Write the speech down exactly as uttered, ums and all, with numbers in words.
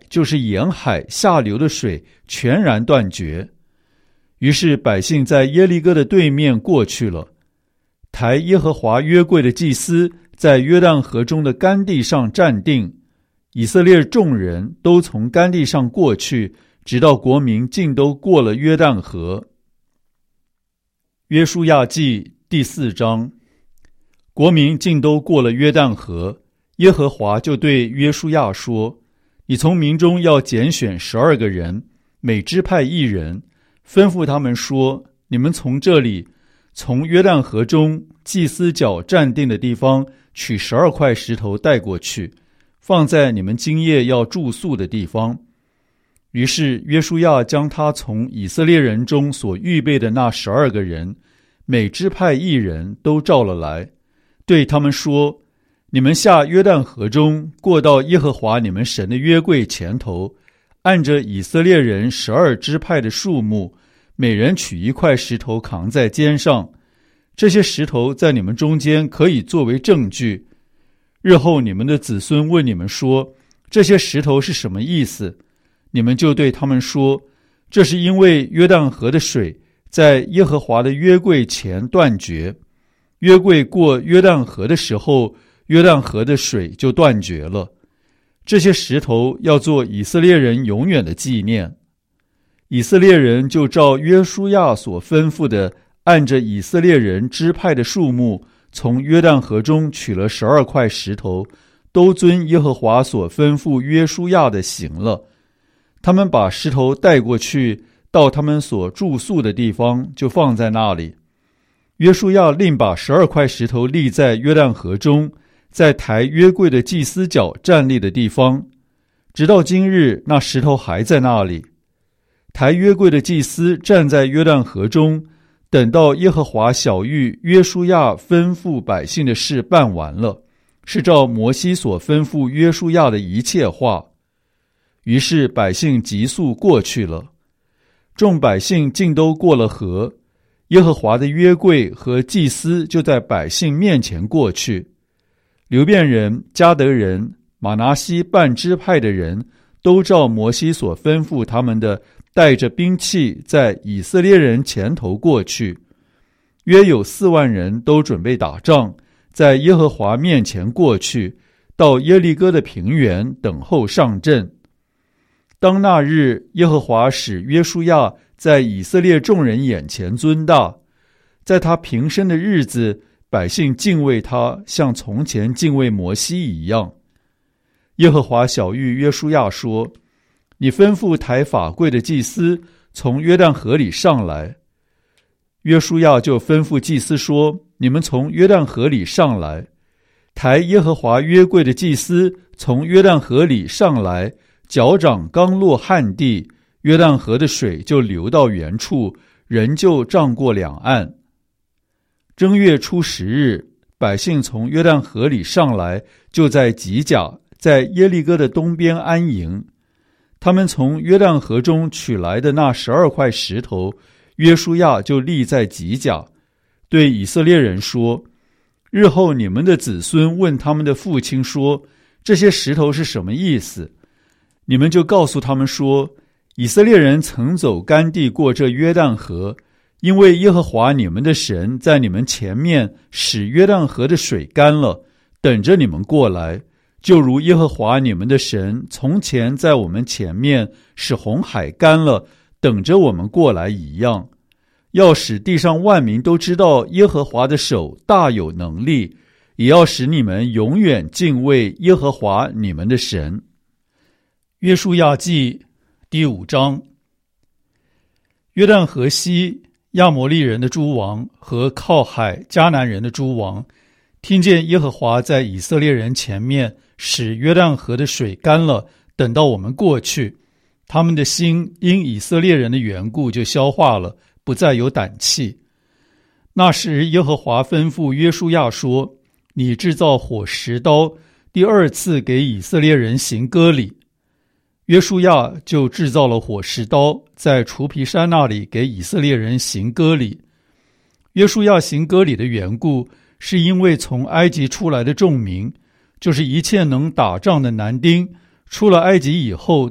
就是沿海下流的水全然断绝。于是百姓在耶利哥的对面过去了。抬耶和华约柜的祭司在约旦河中的干地上站定，以色列众人都从干地上过去，直到国民尽都过了约旦河。约书亚记第四章。国民尽都过了约旦河，耶和华就对约书亚说：你从民中要拣选十二个人，每支派一人，吩咐他们说：你们从这里，从约旦河中祭司脚站定的地方取十二块石头带过去，放在你们今夜要住宿的地方。于是约书亚将他从以色列人中所预备的那十二个人，每支派一人都召了来，对他们说：你们下约旦河中，过到耶和华你们神的约柜前头，按着以色列人十二支派的数目，每人取一块石头扛在肩上。这些石头在你们中间可以作为证据。日后你们的子孙问你们说：这些石头是什么意思？你们就对他们说：这是因为约旦河的水在耶和华的约柜前断绝，约柜过约旦河的时候，约旦河的水就断绝了。这些石头要做以色列人永远的纪念。以色列人就照约书亚所吩咐的，按着以色列人支派的数目，从约旦河中取了十二块石头，都遵耶和华所吩咐约书亚的行了。他们把石头带过去，到他们所住宿的地方，就放在那里。约书亚另把十二块石头立在约旦河中，在抬约柜的祭司脚站立的地方，直到今日，那石头还在那里。抬约柜的祭司站在约旦河中，等到耶和华晓谕约书亚吩咐百姓的事办完了，是照摩西所吩咐约书亚的一切话。于是百姓急速过去了。众百姓尽都过了河，耶和华的约柜和祭司就在百姓面前过去。流便人、迦得人、玛拿西半支派的人，都照摩西所吩咐他们的，带着兵器在以色列人前头过去。约有四万人都准备打仗，在耶和华面前过去，到耶利哥的平原等候上阵。当那日，耶和华使约书亚在以色列众人眼前尊大，在他平生的日子，百姓敬畏他，像从前敬畏摩西一样。耶和华晓谕约书亚说：你吩咐抬法柜的祭司从约旦河里上来。约书亚就吩咐祭司说：你们从约旦河里上来。抬耶和华约柜的祭司从约旦河里上来，脚掌刚落旱地，约旦河的水就流到原处，人就涨过两岸。正月初十日，百姓从约旦河里上来，就在吉甲，在耶利哥的东边安营。他们从约旦河中取来的那十二块石头，约书亚就立在吉甲，对以色列人说：日后你们的子孙问他们的父亲说：这些石头是什么意思？你们就告诉他们说：以色列人曾走干地过这约旦河，因为耶和华你们的神在你们前面使约旦河的水干了，等着你们过来，就如耶和华你们的神从前在我们前面使红海干了，等着我们过来一样。要使地上万民都知道耶和华的手大有能力，也要使你们永远敬畏耶和华你们的神。约书亚记第五章。约旦河西亚摩利人的诸王和靠海迦南人的诸王，听见耶和华在以色列人前面使约旦河的水干了，等到我们过去，他们的心因以色列人的缘故就消化了，不再有胆气。那时耶和华吩咐约书亚说：你制造火石刀，第二次给以色列人行割礼。约书亚就制造了火石刀，在除皮山那里给以色列人行割礼。约书亚行割礼的缘故，是因为从埃及出来的众民，就是一切能打仗的男丁，出了埃及以后